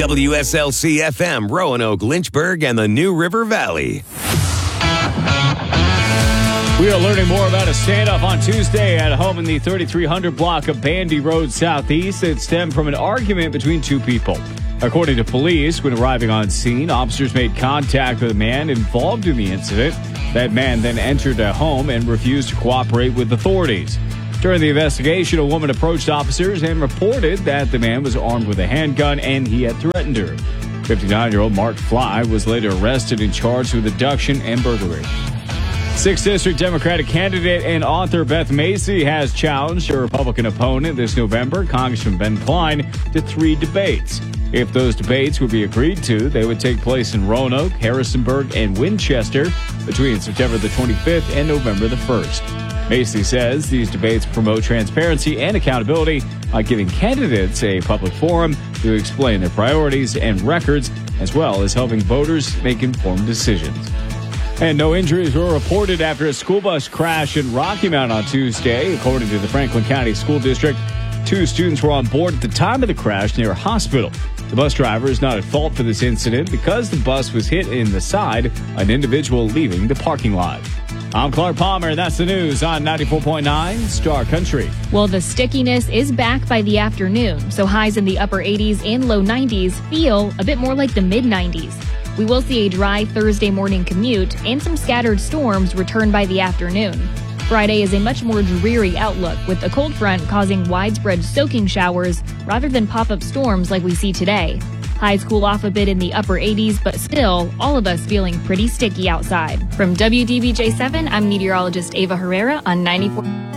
WSLC FM, Roanoke, Lynchburg, and the New River Valley. We are learning more about a standoff on Tuesday at home in the 3300 block of Bandy Road Southeast that stemmed from an argument between two people. According to police, when arriving on scene, officers made contact with a man involved in the incident. That man then entered a home and refused to cooperate with authorities. During the investigation, a woman approached officers and reported that the man was armed with a handgun and he had threatened her. 59-year-old Mark Fly was later arrested and charged with abduction and burglary. 6th District Democratic candidate and author Beth Macy has challenged her Republican opponent this November, Congressman Ben Klein, to 3 debates. If those debates would be agreed to, they would take place in Roanoke, Harrisonburg, and Winchester between September the 25th and November the 1st. Macy says these debates promote transparency and accountability by giving candidates a public forum to explain their priorities and records, as well as helping voters make informed decisions. And no injuries were reported after a school bus crash in Rocky Mount on Tuesday. According to the Franklin County School District, 2 students were on board at the time of the crash near a hospital. The bus driver is not at fault for this incident because the bus was hit in the side, an individual leaving the parking lot. I'm Clark Palmer, and that's the news on 94.9 Star Country. Well, the stickiness is back by the afternoon, so highs in the upper 80s and low 90s feel a bit more like the mid-90s. We will see a dry Thursday morning commute and some scattered storms return by the afternoon. Friday is a much more dreary outlook, with a cold front causing widespread soaking showers rather than pop-up storms like we see today. Highs cool off a bit in the upper 80s, but still, all of us feeling pretty sticky outside. From WDBJ7, I'm meteorologist Ava Herrera on 94.